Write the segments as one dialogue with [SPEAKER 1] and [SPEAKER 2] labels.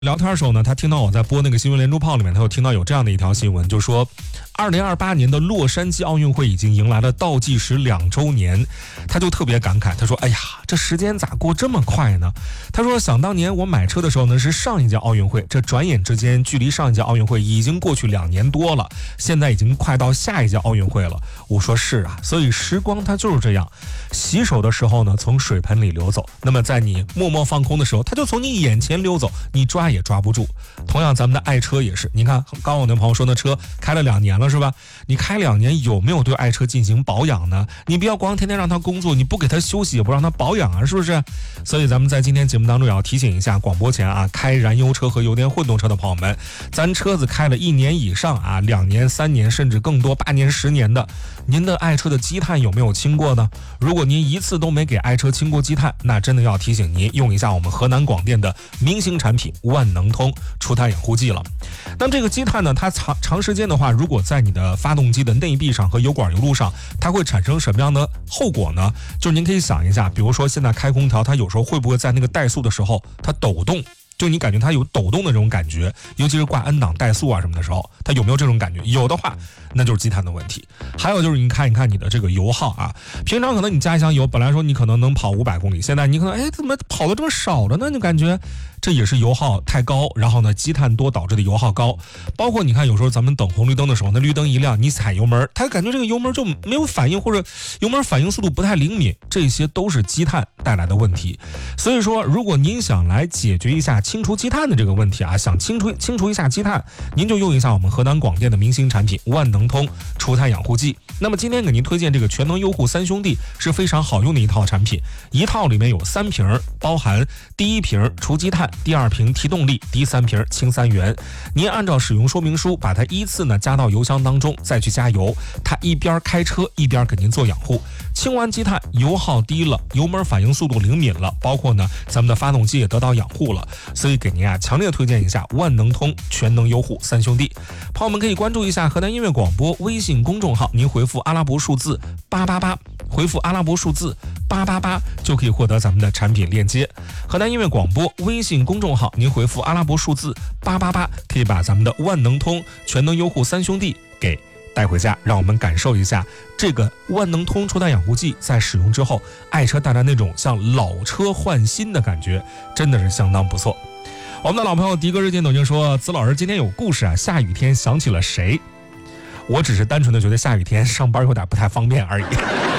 [SPEAKER 1] 聊天的时候呢，他听到我在播那个新闻连珠炮里面，他有听到有这样的一条新闻，就说2028年的洛杉矶奥运会已经迎来了倒计时2周年，他就特别感慨，他说哎呀，这时间咋过这么快呢？他说想当年我买车的时候呢是上一届奥运会，这转眼之间距离上一届奥运会已经过去2年多了，现在已经快到下一届奥运会了。我说是啊，所以时光它就是这样，洗手的时候呢从水盆里流走，那么在你默默放空的时候，它就从你眼前溜走，你抓也抓不住。同样咱们的爱车也是，你看刚我那朋友说那车开了2年了是吧？你开2年有没有对爱车进行保养呢？你不要光天天让它工作，你不给它休息，也不让它保养啊，是不是？所以咱们在今天节目当中也要提醒一下广播前啊，开燃油车和油电混动车的朋友们，咱车子开了1年以上啊，2年、3年甚至更多8年、10年的，您的爱车的积碳有没有清过呢？如果您一次都没给爱车清过积碳，那真的要提醒您用一下我们河南广电的明星产品万能通除碳养护剂了。那这个积碳呢，它长时间的话，如果在你的发动机的内壁上和油管油路上，它会产生什么样的后果呢？就是您可以想一下，比如说现在开空调，它有时候会不会在那个怠速的时候它抖动，就你感觉它有抖动的这种感觉，尤其是挂 N 档怠速啊什么的时候，它有没有这种感觉？有的话那就是积碳的问题。还有就是你看一看你的这个油耗啊，平常可能你加一箱油本来说你可能能跑500公里，现在你可能怎么跑得这么少了呢？你感觉这也是油耗太高，然后呢积碳多导致的油耗高。包括你看有时候咱们等红绿灯的时候，那绿灯一亮你踩油门，它感觉这个油门就没有反应，或者油门反应速度不太灵敏，这些都是积碳带来的问题。所以说如果您想来解决一下清除积碳的这个问题啊，想清除一下积碳，您就用一下我们河南广电的明星产品万能通除碳养护剂。那么今天给您推荐这个全能优护3兄弟是非常好用的一套产品，一套里面有3瓶，包含第1瓶除积碳，第2瓶提动力，第3瓶清3元。您按照使用说明书把它依次呢加到油箱当中，再去加油，它一边开车一边给您做养护。清完积碳，油耗低了，油门反应速度灵敏了，包括呢咱们的发动机也得到养护了，所以给您啊强烈推荐一下万能通全能优护3兄弟。朋友们可以关注一下河南音乐广播微信公众号，您回复阿拉伯数字888，回复阿拉伯数字888就可以获得咱们的产品链接。河南音乐广播微信公众号，您回复阿拉伯数字888，可以把咱们的万能通全能优护3兄弟给带回家，让我们感受一下这个万能通除碳养护剂在使用之后，爱车带来那种像老车换新的感觉，真的是相当不错。我们的老朋友迪哥日记已经说，子老师今天有故事啊，下雨天想起了谁？我只是单纯的觉得下雨天上班有点不太方便而已。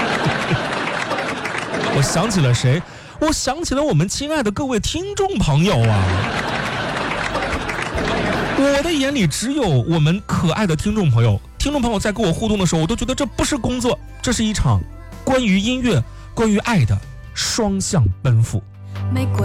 [SPEAKER 1] 我想起了谁？我想起了我们亲爱的各位听众朋友啊！我的眼里只有我们可爱的听众朋友。听众朋友在跟我互动的时候，我都觉得这不是工作，这是一场关于音乐、关于爱的双向奔赴。